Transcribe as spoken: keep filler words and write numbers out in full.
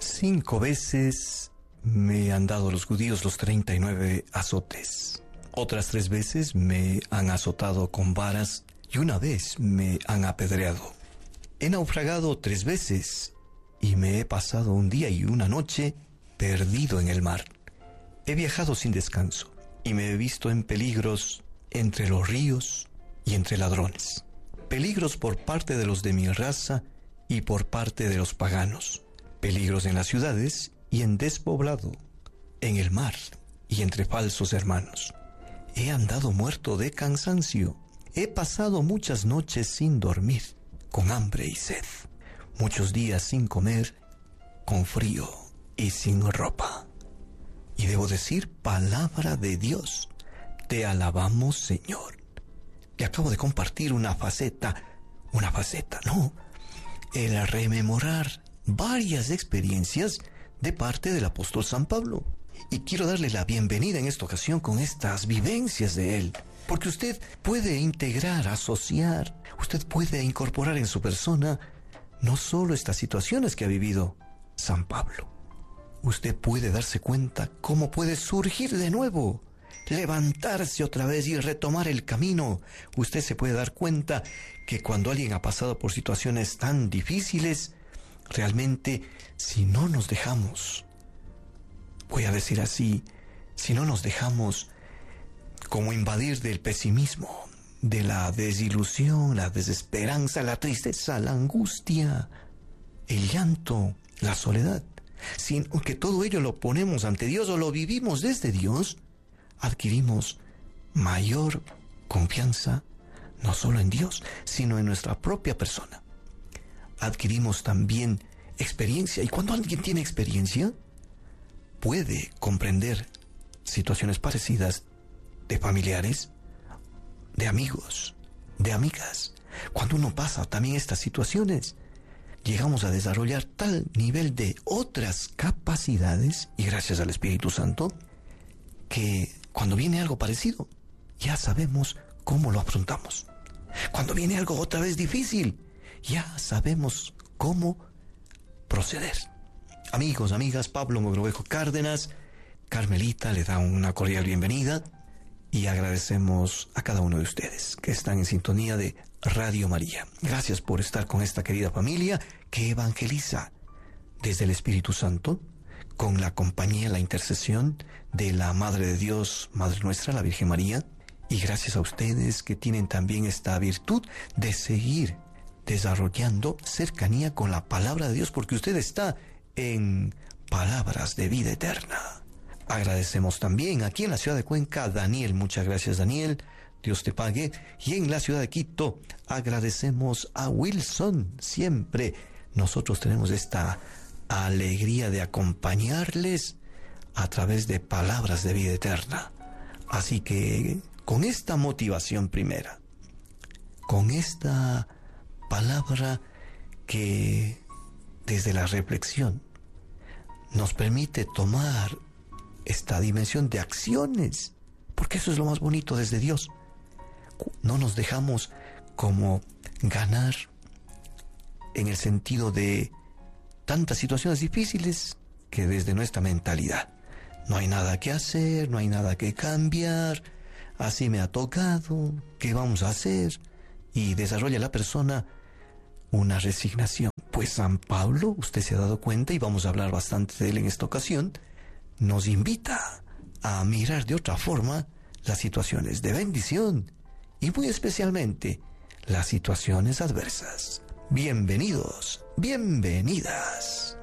Cinco veces me han dado los judíos los treinta y nueve azotes. Otras tres veces me han azotado con varas y una vez me han apedreado. He naufragado tres veces y me he pasado un día y una noche perdido en el mar. He viajado sin descanso y me he visto en peligros entre los ríos y entre ladrones. Peligros por parte de los de mi raza y por parte de los paganos. Peligros en las ciudades y en despoblado, en el mar y entre falsos hermanos. He andado muerto de cansancio. He pasado muchas noches sin dormir, con hambre y sed. Muchos días sin comer, con frío y sin ropa. Y debo decir, palabra de Dios. Te alabamos, Señor. Y acabo de compartir una faceta, una faceta, no, el rememorar varias experiencias de parte del apóstol San Pablo. Y quiero darle la bienvenida en esta ocasión con estas vivencias de él. Porque usted puede integrar, asociar, usted puede incorporar en su persona no solo estas situaciones que ha vivido San Pablo. Usted puede darse cuenta cómo puede surgir de nuevo, levantarse otra vez y retomar el camino. Usted se puede dar cuenta que cuando alguien ha pasado por situaciones tan difíciles, realmente si no nos dejamos, voy a decir así, si no nos dejamos como invadir del pesimismo, de la desilusión, la desesperanza, la tristeza, la angustia, el llanto, la soledad, sino que todo ello lo ponemos ante Dios o lo vivimos desde Dios, adquirimos mayor confianza, no solo en Dios, sino en nuestra propia persona. Adquirimos también experiencia, y cuando alguien tiene experiencia, puede comprender situaciones parecidas de familiares, de amigos, de amigas. Cuando uno pasa también estas situaciones, llegamos a desarrollar tal nivel de otras capacidades, y gracias al Espíritu Santo, que cuando viene algo parecido, ya sabemos cómo lo afrontamos. Cuando viene algo otra vez difícil, ya sabemos cómo proceder. Amigos, amigas, Pablo Mogrovejo Cárdenas, Carmelita le da una cordial bienvenida y agradecemos a cada uno de ustedes que están en sintonía de Radio María. Gracias por estar con esta querida familia que evangeliza desde el Espíritu Santo, con la compañía, la intercesión de la Madre de Dios, Madre nuestra, la Virgen María. Y gracias a ustedes que tienen también esta virtud de seguir desarrollando cercanía con la palabra de Dios, porque usted está en palabras de vida eterna. Agradecemos también aquí en la ciudad de Cuenca a Daniel. Muchas gracias, Daniel. Dios te pague. Y en la ciudad de Quito agradecemos a Wilson. Siempre nosotros tenemos esta alegría de acompañarles a través de palabras de vida eterna. Así que con esta motivación primera, con esta palabra que desde la reflexión nos permite tomar esta dimensión de acciones, porque eso es lo más bonito desde Dios. No nos dejamos como ganar en el sentido de tantas situaciones difíciles que desde nuestra mentalidad no hay nada que hacer, no hay nada que cambiar, así me ha tocado, ¿qué vamos a hacer? Y desarrolla la persona una resignación. Pues San Pablo, usted se ha dado cuenta, y vamos a hablar bastante de él en esta ocasión, nos invita a mirar de otra forma las situaciones de bendición y muy especialmente las situaciones adversas. Bienvenidos, bienvenidas.